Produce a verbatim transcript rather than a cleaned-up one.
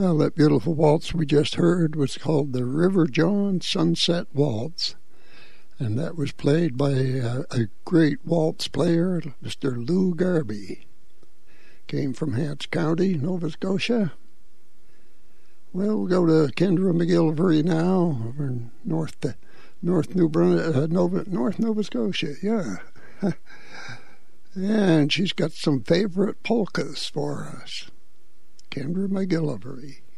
Well, that beautiful waltz we just heard was called the River John Sunset Waltz, and that was played by a, a great waltz player, Mister Lou Garvey. Came from Hants County, Nova Scotia. Well, we'll go to Kendra McGillivray now, over in North, North New Brunswick, uh, Nova, North Nova Scotia, yeah. And she's got some favorite polkas for us. Kendra McGillivray.